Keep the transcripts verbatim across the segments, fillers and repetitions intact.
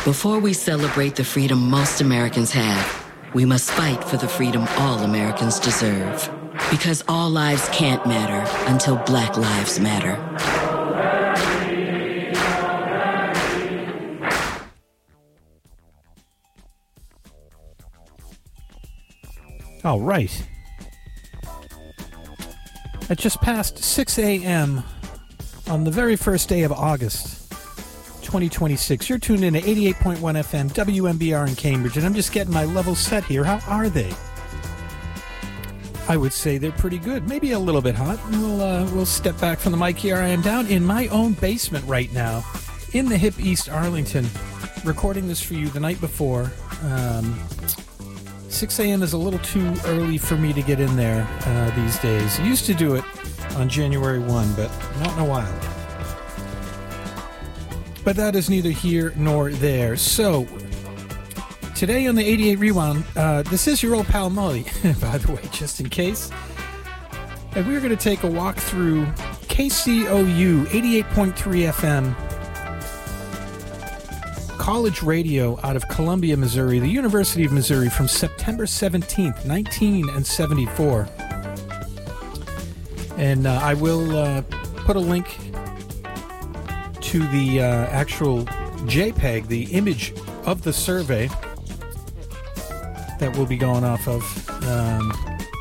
Before we celebrate the freedom most Americans have, we must fight for the freedom all Americans deserve. Because all lives can't matter until Black lives matter. All right. It just passed six a.m. on the very first day of August, twenty twenty-six. You're tuned in to eighty-eight point one F M, W M B R in Cambridge, and I'm just getting my level set here. How are they? I would say they're pretty good. Maybe a little bit hot. We'll, uh, we'll step back from the mic here. I am down in my own basement right now in the hip East Arlington, recording this for you the night before. Um... six a.m. is a little too early for me to get in there uh, these days. I used to do it on January first, but not in a while. But that is neither here nor there. So, today on the eighty-eight Rewound, uh, this is your old pal Molly, by the way, just in case. And we're going to take a walk through K C O U eighty-eight point three F M, college radio out of Columbia, Missouri, the University of Missouri, from September seventeenth, nineteen seventy-four. And uh, I will uh, put a link to the uh, actual JPEG, the image of the survey that we'll be going off of. Um,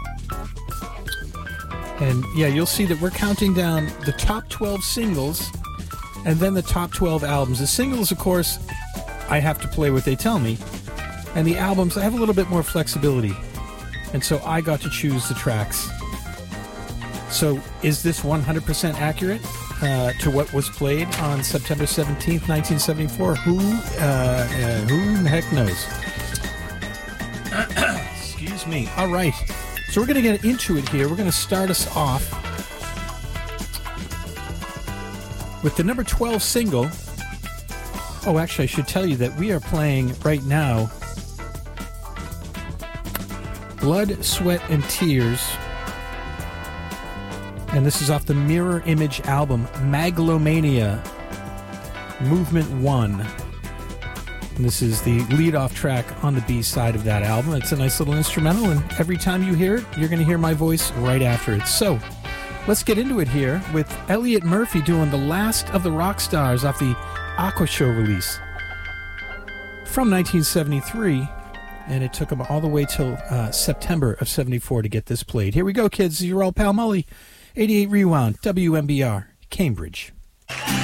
and yeah, you'll see that we're counting down the top twelve singles and then the top twelve albums. The singles, of course, I have to play what they tell me. And the albums, I have a little bit more flexibility. And so I got to choose the tracks. So is this one hundred percent accurate uh, to what was played on September seventeenth, nineteen seventy-four? Who, uh, uh, who the heck knows? Excuse me. All right. So we're going to get into it here. We're going to start us off with the number twelve single. Oh, actually, I should tell you that we are playing right now Blood, Sweat, and Tears. And this is off the Mirror Image album, Megalomania, Movement one. And this is the lead-off track on the B side of that album. It's a nice little instrumental, and every time you hear it, you're going to hear my voice right after it. So, let's get into it here with Elliot Murphy doing The Last of the Rock Stars off the Aqua Show release from nineteen seventy-three, and it took him all the way till uh, September of seventy-four to get this played. Here we go, kids. Your old pal Molly, eighty-eight Rewound, W M B R, Cambridge.